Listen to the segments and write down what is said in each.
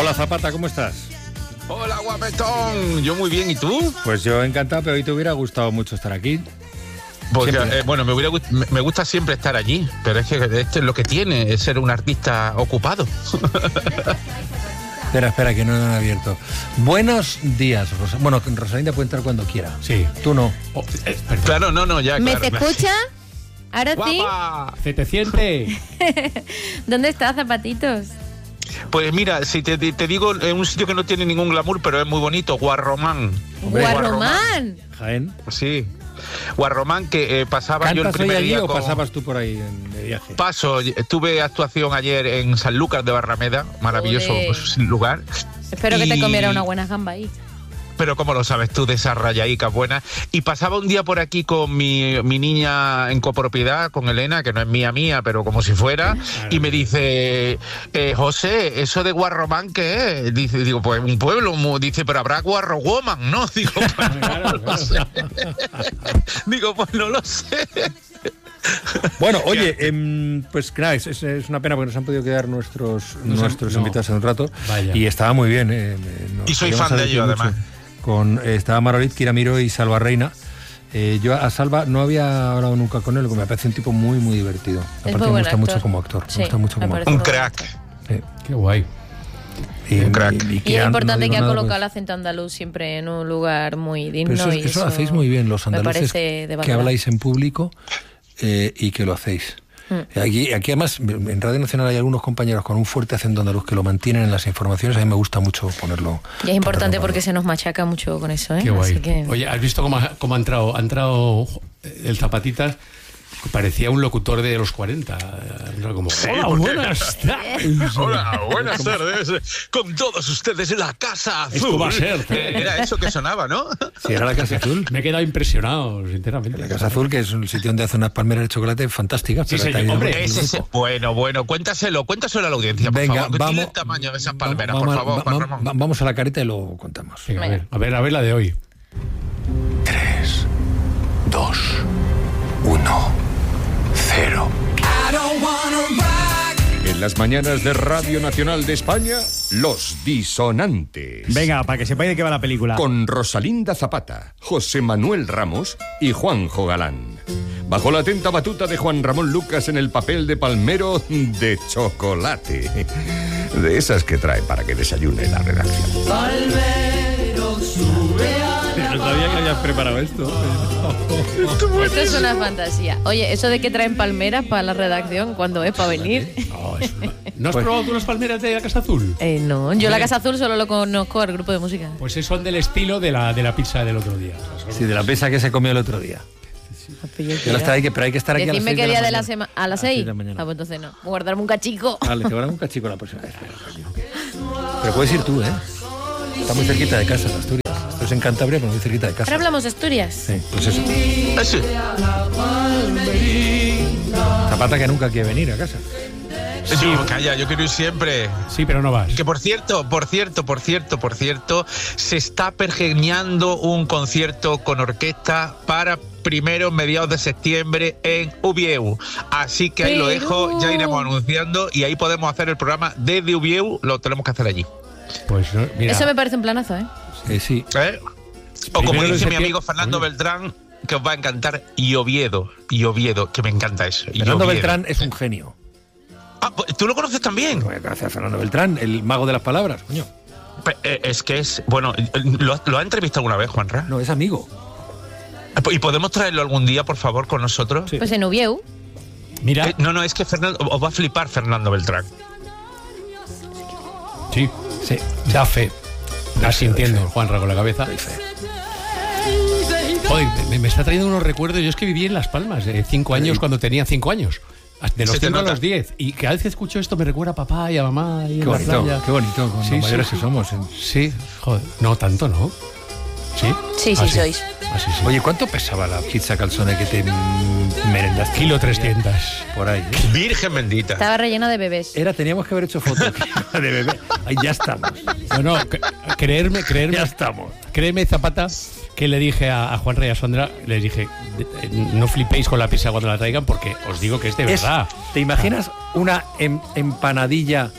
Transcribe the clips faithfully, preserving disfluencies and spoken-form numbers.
Hola Zapata, ¿cómo estás? Hola guapetón, yo muy bien, ¿y tú? Pues yo encantado, pero hoy te hubiera gustado mucho estar aquí. Porque, eh, bueno, me, hubiera, me, me gusta siempre estar allí, pero es que esto es lo que tiene, es ser un artista ocupado. Espera, espera, que no lo han abierto. Buenos días, Rosa. Bueno, Rosalinda puede entrar cuando quiera. Sí. Tú no. Oh, eh, claro, no, no, ya. ¿Me claro, te escucha? Ahora sí. ¿Se te siente? ¿Dónde estás, Zapatitos? Pues mira, si te, te digo, en un sitio que no tiene ningún glamour, pero es muy bonito, Guarromán. ¿Guarromán? Jaén. Sí. Guarromán, que eh, pasaba yo el primer allí día o con... pasabas tú por ahí en, de viaje? Paso, tuve actuación ayer en San Lucas de Barrameda, maravilloso pues, lugar. Espero y... que te comiera una buena gamba ahí. Pero cómo lo sabes tú de esas rayadicas buenas. Y pasaba un día por aquí con mi, mi niña en copropiedad, con Elena, que no es mía mía, pero como si fuera, y me dice, eh, José, ¿eso de Guarromán qué es? Dice, digo, pues un pueblo. Dice, pero habrá Guarrowoman, ¿no? Digo, pues no lo sé. Digo, pues no lo sé. Bueno, oye, eh, pues nada, es, es, es una pena porque nos han podido quedar nuestros, nos nuestros no. invitados en un rato. Vaya. Y estaba muy bien. Eh, y soy fan de ellos, además. Con, eh, estaba Marolit, Kiramiro y Salva Reina. Eh, yo a Salva no había hablado nunca con él, porque me parece un tipo muy, muy divertido. Es Aparte muy me gusta actor. mucho como actor. Sí, me gusta mucho como actor. Un crack. Sí. Qué guay. Y, un crack. Y, y, y es importante no que ha nada, colocado pues. el acento andaluz siempre en un lugar muy digno. Pero eso, y eso, eso lo hacéis muy bien los andaluces, que habláis en público eh, y que lo hacéis. Mm. Aquí, aquí además en Radio Nacional hay algunos compañeros con un fuerte acento andaluz que lo mantienen en las informaciones. A mí me gusta mucho ponerlo. Y es importante porque se nos machaca mucho con eso, ¿eh? Qué guay. Así que... Oye, ¿has visto cómo ha, cómo ha entrado? Ha entrado el Zapatitas. Parecía un locutor de los cuarenta. Como, sí, hola, buenas tardes. Hola, buenas tardes. Con todos ustedes en la Casa Azul. Esto va a ser. Era eso que sonaba, ¿no? Sí, era la Casa Azul. Me he quedado impresionado, sinceramente. La Casa Azul, que es un sitio donde hace unas palmeras de chocolate fantásticas. Sí, señor. Hombre, ese es bueno, bueno. Cuéntaselo, cuéntaselo a la audiencia, por Venga, favor. vamos. Dile el tamaño de esas palmeras, vamos, por favor, va, Juan va, Ramón. va, vamos a la careta y lo contamos. Venga, a ver, a ver, a ver la de hoy. Tres, dos, uno, cero. En las mañanas de Radio Nacional de España, Los Disonantes. Venga, para que sepáis de qué va la película. Con Rosalinda Zapata, José Manuel Ramos y Juanjo Galán. Bajo la atenta batuta de Juan Ramón Lucas en el papel de palmero de chocolate. De esas que trae para que desayune la redacción. Palmero sube a la no sabía que habías preparado esto. Esto es una fantasía. Oye, eso de que traen palmeras para la redacción cuando es para venir. No, es una... ¿No has pues... probado tú las palmeras de la Casa Azul? Eh, no, yo la Casa Azul solo lo conozco al grupo de música. Pues son del estilo de la, de la pizza del otro día. O sea, sí, de la pizza que se comió el otro día. Yo no ahí, que, pero hay que estar aquí Decidme a las seis qué día de de la, la semana. ¿A las seis? Ah, pues entonces no. Guardarme un cachico. Vale, te guardamos un cachico la próxima vez. Pero puedes ir tú, ¿eh? Está muy cerquita de casa, en Asturias. Esto es en Cantabria, pero muy cerquita de casa. Ahora hablamos de Asturias. Sí, pues eso. Ese. Zapata que nunca quiere venir a casa. Sí, calla, yo quiero ir siempre. Sí, pero no vas. Que por cierto, por cierto, por cierto, por cierto, se está pergeñando un concierto con orquesta para primeros mediados de septiembre en Ubieu. Así que ahí pero... lo dejo, ya iremos anunciando y ahí podemos hacer el programa desde Ubieu, lo tenemos que hacer allí. Pues mira. Eso me parece un planazo, ¿eh? Eh, sí. ¿Eh? O como dice mi amigo Fernando Beltrán, que os va a encantar, y Oviedo, y Oviedo, que me encanta eso. Fernando Beltrán es un genio. Ah, ¿tú lo conoces también? Bueno, gracias a Fernando Beltrán, el mago de las palabras, coño. Es que es, bueno, ¿lo, lo ha entrevistado alguna vez, Juanra? No, es amigo. ¿Y podemos traerlo algún día, por favor, con nosotros? Sí. Pues en Ubieu. Mira. Eh, no, no, es que Fernando, os va a flipar Fernando Beltrán. Sí, sí, da fe. Así entiendo, Juanra, con la cabeza. Joder, me, me está trayendo unos recuerdos. Yo es que viví en Las Palmas de cinco años sí. Cuando tenía cinco años. De los cinco a los diez. Y cada vez que escucho esto me recuerda a papá y a mamá. Y qué bonito, qué bonito, con sí, los mayores sí, que somos. ¿eh? Sí, joder, no tanto, ¿no? ¿Sí? Sí, sí, ah, sois. Ah, sí, sí. Oye, ¿cuánto pesaba la pizza calzone que te merendaste? Kilo trescientos. Por ahí. ¿eh? Virgen bendita. Estaba rellena de bebés. Era, teníamos que haber hecho fotos de bebé. Ahí ya estamos. No, no, creerme, creerme. Ya estamos. Créeme, Zapata, que le dije a, a Juanra y a Sondra, les dije, no flipéis con la pizza cuando la traigan porque os digo que es de verdad. Es, ¿te imaginas una em, empanadilla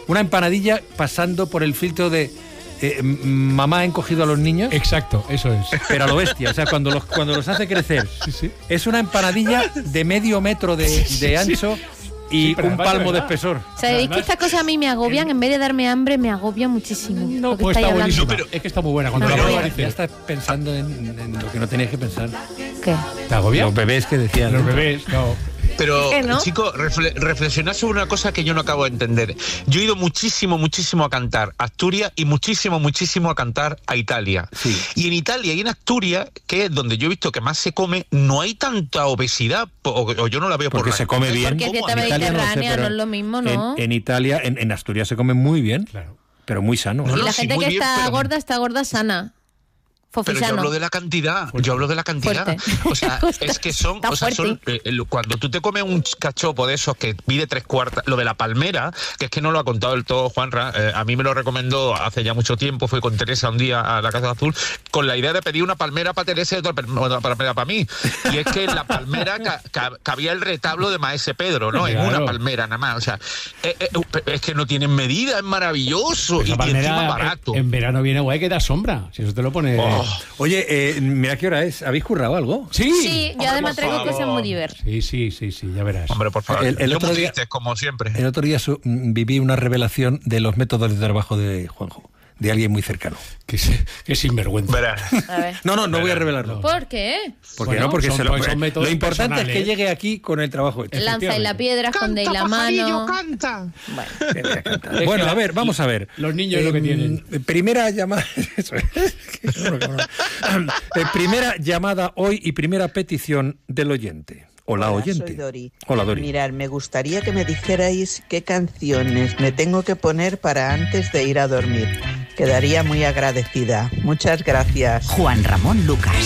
una empanadilla pasando por el filtro de eh, mamá ha encogido a los niños. Exacto, eso es. Pero a lo bestia, o sea, cuando los, cuando los hace crecer. Sí, sí. Es una empanadilla de medio metro de, de ancho y Sí, pero un además, palmo de ¿verdad? espesor. O sea, es que estas cosas a mí me agobian, en vez de darme hambre, me agobia muchísimo. No, lo que pues estáis está hablando. buenísima. No, pero- es que está muy buena. Cuando No, la pero- pruebas Ya dices, estás pensando en, en lo que no tenías que pensar. ¿Qué? ¿te agobia? Los bebés que decían. Los bebés, no. Pero, ¿Qué, no? chicos, refle- reflexionad sobre una cosa que yo no acabo de entender. Yo he ido muchísimo, muchísimo a cantar a Asturias y muchísimo, muchísimo a cantar a Italia. Sí. Y en Italia y en Asturias, que es donde yo he visto que más se come, no hay tanta obesidad, o, o yo no la veo por Porque la- se come bien. Porque es ¿Cómo? dieta En Italia no lo sé, mediterránea, pero no es lo mismo, ¿no? En, en Italia, en, en Asturias se come muy bien, Claro. pero muy sano. No, Y no, la sí, gente muy que bien, está pero- gorda, está gorda sana. Pero yo Fofisano. hablo de la cantidad, yo hablo de la cantidad. Fuerte. O sea, es que son, Está o sea, son fuerte. eh, el- cuando tú te comes un cachopo de esos que pide tres cuartas, lo de la palmera, que es que no lo ha contado del todo Juanra, eh, a mí me lo recomendó hace ya mucho tiempo, fui con Teresa un día a la Casa Azul, con la idea de pedir una palmera para Teresa y otra per- otra palmera para mí. Y es que en la palmera ca- ca- cabía el retablo de Maese Pedro, ¿no? En Claro. una palmera nada más. O sea, eh, eh, es que no tienen medida, es maravilloso Pues y, la y encima palmera barato. en, en verano viene guay que da sombra. Si eso te lo pone. Oh. Oye, eh, mira qué hora es. ¿Habéis currado algo? Sí. Sí, yo Hombre, además por traigo favor. cosas muy diversas. Sí, sí, sí, sí, ya verás. Hombre, por favor. El- el Yo otro muy día- tristes, como siempre. El otro día su- viví una revelación de los métodos de trabajo de Juanjo, de alguien muy cercano. Que, se- que sinvergüenza. Verás. A ver. No, no, no voy a revelarlo. ¿Por qué? Porque Bueno, no, porque son- se lo, pues son métodos lo importante es que personales. llegue aquí con el trabajo hecho. Lanza y la piedra, esconde y la mano. canta. Bueno, Bueno, que a la- ver, vamos a ver. los niños lo que tienen. Primera llamada. Eso es. Eh, primera llamada hoy y primera petición del oyente. Hola, Hola, oyente. soy Dori. Hola, Dori. Mirad, me gustaría que me dijerais qué canciones me tengo que poner para antes de ir a dormir. Quedaría muy agradecida. Muchas gracias. Juan Ramón Lucas.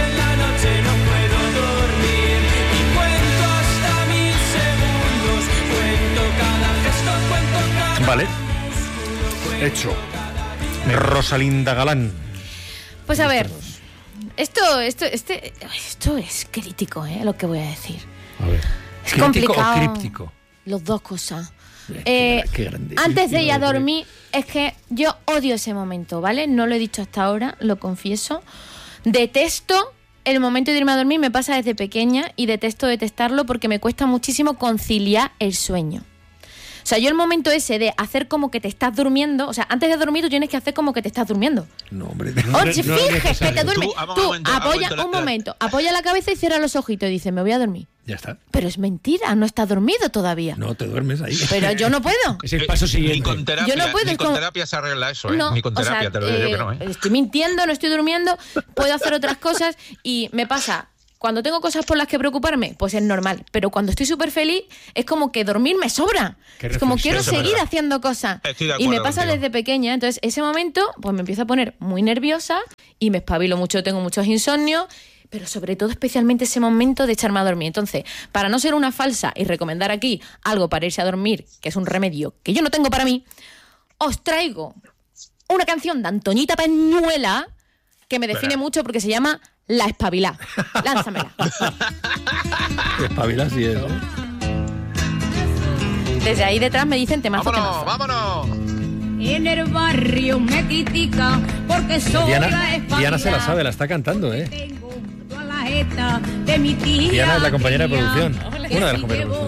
Vale. Hecho. Rosalinda Galán. pues a ver. Esto, esto, este, esto es crítico, ¿eh? Lo que voy a decir. A ver. Es ¿Crítico o complicado. críptico? Los dos cosas. Qué Eh, gra- qué grande. antes de ir a Qué grande. dormir, es que yo odio ese momento, ¿vale? No lo he dicho hasta ahora, lo confieso. Detesto el momento de irme a dormir, me pasa desde pequeña y detesto detestarlo porque me cuesta muchísimo conciliar el sueño. O sea, yo el momento ese de hacer como que te estás durmiendo, o sea, antes de dormir tú tienes que hacer como que te estás durmiendo. No, hombre. Oye, no es fíjate, que necesario. te duermes. Tú, vamos, Tú, un momento, apoya un momento, la- un la- momento, apoya la cabeza y cierra los ojitos y dice, me voy a dormir. Ya está. Pero es mentira, no estás dormido todavía. No, te duermes ahí. Pero yo no puedo. Es el paso Ni siguiente. con terapia, Yo no puedo, ni es con como- terapia se arregla eso, ¿eh? No, Ni con o sea, terapia, te lo digo yo eh, que no, ¿eh? estoy mintiendo, no estoy durmiendo, puedo hacer otras cosas y me pasa, cuando tengo cosas por las que preocuparme, pues es normal, pero cuando estoy súper feliz es como que dormir me sobra. Qué Es como quiero reflexión, seguir ¿verdad? haciendo cosas. Estoy de Y me acuerdo pasa contigo. desde pequeña, entonces ese momento pues me empiezo a poner muy nerviosa y me espabilo mucho, tengo muchos insomnios. Pero sobre todo, especialmente ese momento de echarme a dormir. Entonces, para no ser una falsa y recomendar aquí algo para irse a dormir, que es un remedio que yo no tengo para mí, os traigo una canción de Antoñita Peñuela que me define mucho porque se llama La Espabilá. Lánzamela. Espabila así es, ¿eh? Desde ahí detrás me dicen temazo, ¡Vámonos, temazo. vámonos! En el barrio me critican porque soy la Diana, espabilada. Diana se la sabe, la está cantando, ¿eh? Tengo toda la jeta de mi tía Diana es la compañera de Tía. producción. Que Una de las si compañeras de llevo